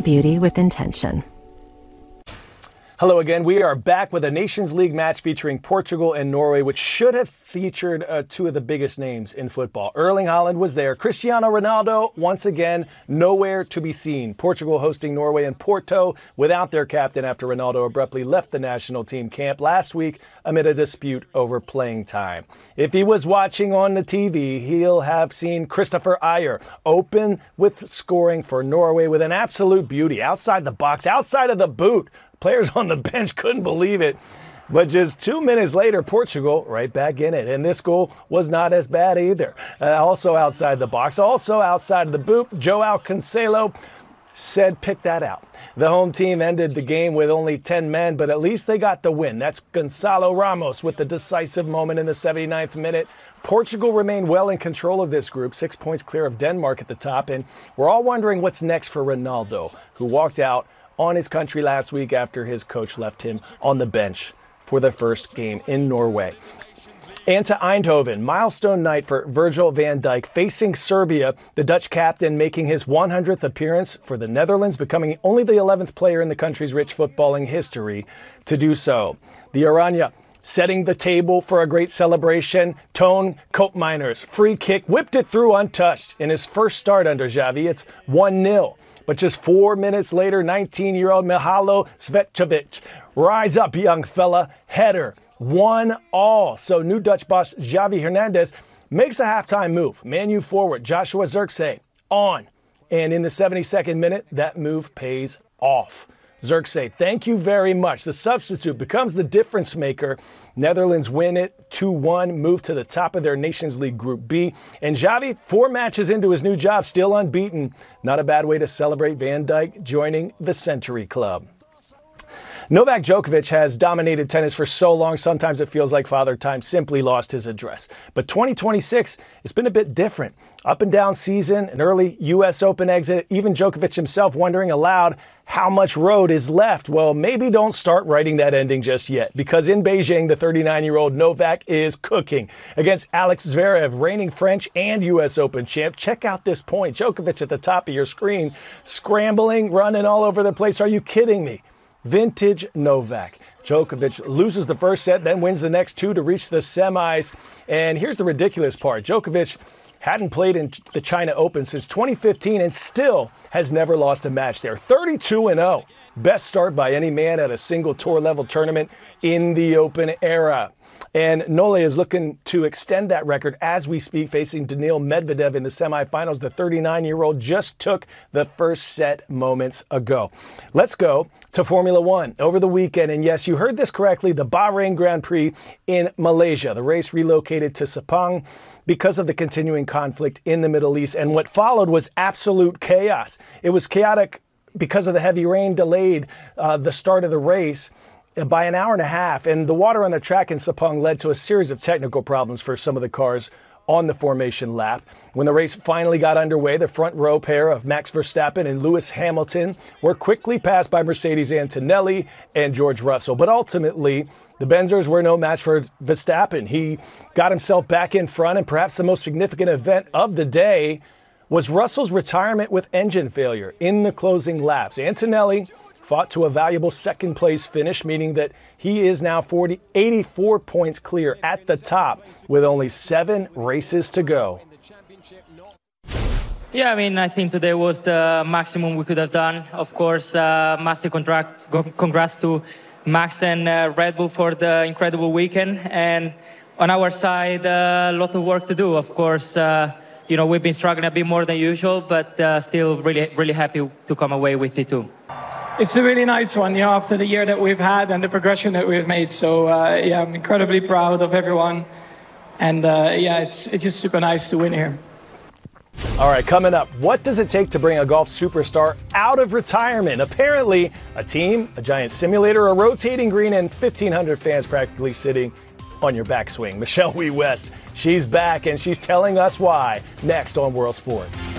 beauty with intention. Hello again. We are back with a Nations League match featuring Portugal and Norway, which should have featured two of the biggest names in football. Erling Haaland was there. Cristiano Ronaldo, once again, nowhere to be seen. Portugal hosting Norway in Porto without their captain after Ronaldo abruptly left the national team camp last week amid a dispute over playing time. If he was watching on the TV, he'll have seen Christopher Ajer open with scoring for Norway with an absolute beauty. Outside the box, outside of the boot. Players on the bench couldn't believe it. But just 2 minutes later, Portugal right back in it. And this goal was not as bad either. Also outside the box, also outside of the boot, Joao Cancelo said pick that out. The home team ended the game with only 10 men, but at least they got the win. That's Gonçalo Ramos with the decisive moment in the 79th minute. Portugal remained well in control of this group, 6 points clear of Denmark at the top. And we're all wondering what's next for Ronaldo, who walked out on his country last week after his coach left him on the bench for the first game in Norway. And to Eindhoven, milestone night for Virgil van Dijk facing Serbia, the Dutch captain making his 100th appearance for the Netherlands, becoming only the 11th player in the country's rich footballing history to do so. The Oranje setting the table for a great celebration. Toon Koopmeiners, free kick, whipped it through untouched in his first start under Xavi. It's 1-0. But just 4 minutes later, 19-year-old Mihajlo Cvetkovic, rise up, young fella, header, 1-1. So new Dutch boss Xavi Hernandez makes a halftime move. Man U forward Joshua Zirkzee on. And in the 72nd minute, that move pays off. Zirkzee, thank you very much. The substitute becomes the difference maker. Netherlands win it 2-1, move to the top of their Nations League Group B. And Xavi, 4 matches into his new job, still unbeaten. Not a bad way to celebrate Van Dijk joining the Century Club. Novak Djokovic has dominated tennis for so long, sometimes it feels like Father Time simply lost his address. But 2026 has been a bit different. Up and down season, an early U.S. Open exit, even Djokovic himself wondering aloud how much road is left. Well, maybe don't start writing that ending just yet, because in Beijing, the 39-year-old Novak is cooking against Alex Zverev, reigning French and U.S. Open champ. Check out this point. Djokovic at the top of your screen, scrambling, running all over the place. Are you kidding me? Vintage Novak. Djokovic loses the first set, then wins the next 2 to reach the semis. And here's the ridiculous part. Djokovic hadn't played in the China Open since 2015 and still has never lost a match there. 32-0. Best start by any man at a single tour level tournament in the Open era. And Nole is looking to extend that record as we speak, facing Daniil Medvedev in the semifinals. The 39-year-old just took the first set moments ago. Let's go to Formula One over the weekend. And yes, you heard this correctly, the Bahrain Grand Prix in Malaysia. The race relocated to Sepang because of the continuing conflict in the Middle East. And what followed was absolute chaos. It was chaotic because of the heavy rain delayed the start of the race by an hour and a half, and the water on the track in Sepang led to a series of technical problems for some of the cars on the formation lap. When the race finally got underway, the front row pair of Max Verstappen and Lewis Hamilton were quickly passed by Mercedes Antonelli and George Russell. But ultimately, the Benzers were no match for Verstappen. He got himself back in front, and perhaps the most significant event of the day was Russell's retirement with engine failure in the closing laps. Antonelli fought to a valuable second-place finish, meaning that he is now 84 points clear at the top with only 7 races to go. Yeah, I mean, I think today was the maximum we could have done. Of course, massive congrats to Max and Red Bull for the incredible weekend. And on our side, a lot of work to do. Of course, we've been struggling a bit more than usual, but still really happy to come away with P2. It's a really nice one, after the year that we've had and the progression that we've made. So, I'm incredibly proud of everyone. And, it's just super nice to win here. All right, coming up, what does it take to bring a golf superstar out of retirement? Apparently, a team, a giant simulator, a rotating green, and 1,500 fans practically sitting on your backswing. Michelle Wie West, she's back, and she's telling us why. Next on World Sport.